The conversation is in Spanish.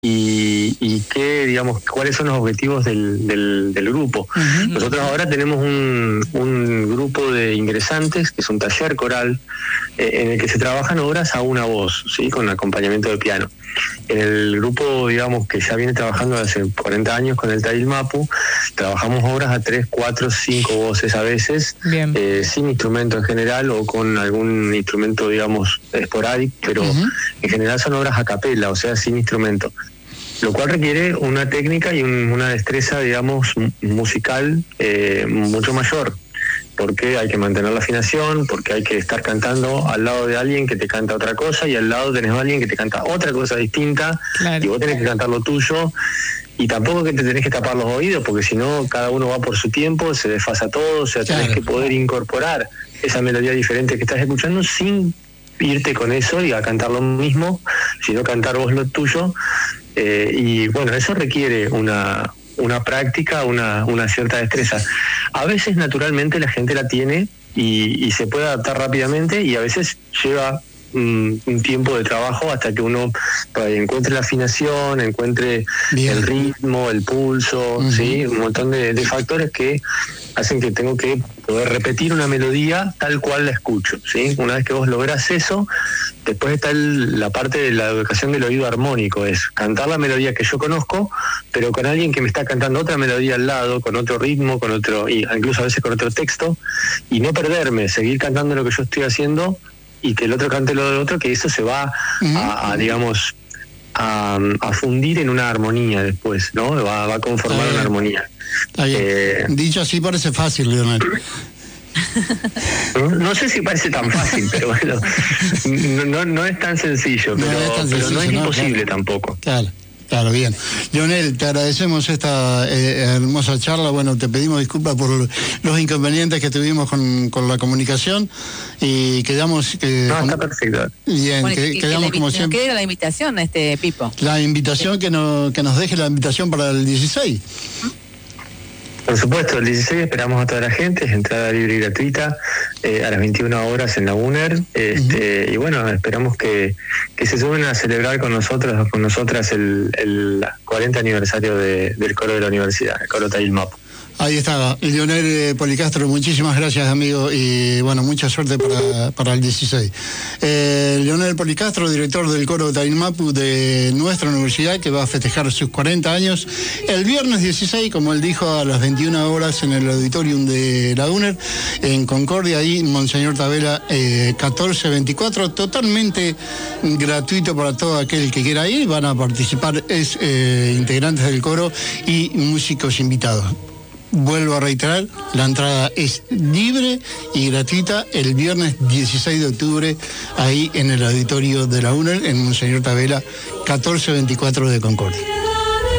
y qué, digamos, cuáles son los objetivos del grupo. Nosotros ahora tenemos un grupo de ingresantes, que es un taller coral, en el que se trabajan obras a una voz, ¿sí?, con acompañamiento de piano. En el grupo, digamos, que ya viene trabajando hace 40 años con el Tail Mapu, trabajamos obras a 3, 4, 5 voces a veces, sin instrumento en general o con algún instrumento, digamos, esporádico, pero en general son obras a capela, o sea, sin instrumento, lo cual requiere una técnica y una destreza, digamos, musical mucho mayor, porque hay que mantener la afinación, porque hay que estar cantando al lado de alguien que te canta otra cosa y al lado tenés a alguien que te canta otra cosa distinta, y vos tenés que cantar lo tuyo, y tampoco que te tenés que tapar los oídos, porque si no cada uno va por su tiempo, se desfasa todo, o sea, tenés que poder incorporar esa melodía diferente que estás escuchando sin irte con eso y a cantar lo mismo, sino cantar vos lo tuyo, y bueno, eso requiere una práctica, una cierta destreza. A veces naturalmente la gente la tiene y se puede adaptar rápidamente, y a veces lleva un tiempo de trabajo hasta que uno encuentre la afinación, encuentre el ritmo, el pulso, ¿sí? Un montón de factores que hacen que tengo que poder repetir una melodía tal cual la escucho, ¿sí? Una vez que vos lográs eso, después está la parte de la educación del oído armónico, es cantar la melodía que yo conozco, pero con alguien que me está cantando otra melodía al lado, con otro ritmo, con otro, y incluso a veces con otro texto, y no perderme, seguir cantando lo que yo estoy haciendo, y que el otro cante lo del otro, que eso se va digamos, a fundir en una armonía después, ¿no? Va a conformar una armonía. Dicho así parece fácil, Leonel. No sé si parece tan fácil, pero bueno, no es tan sencillo, pero no es imposible tampoco. Claro, bien. Leonel, te agradecemos esta hermosa charla. Bueno, te pedimos disculpas por los inconvenientes que tuvimos con la comunicación y quedamos... está perfecto. Bien, bueno, quedamos como siempre. ¿Qué era la invitación, Pipo? La invitación que nos deje la invitación para el 16. Por supuesto, el 16 esperamos a toda la gente, es entrada libre y gratuita, a las 21 horas en la UNER, y bueno, esperamos que se sumen a celebrar con nosotras el 40 aniversario del coro de la universidad, el coro Tail Mapu. Ahí está, Leonel Policastro, muchísimas gracias, amigo, y bueno, mucha suerte para el 16. Leonel Policastro, director del coro Tail Mapu de nuestra universidad, que va a festejar sus 40 años el viernes 16, como él dijo, a las 21 horas en el auditorium de la UNER, en Concordia, ahí, Monseñor Tabela, 1424, totalmente gratuito para todo aquel que quiera ir. Van a participar integrantes del coro y músicos invitados. Vuelvo a reiterar, la entrada es libre y gratuita el viernes 16 de octubre, ahí en el auditorio de la UNER, en Monseñor Tabela, 1424 de Concordia.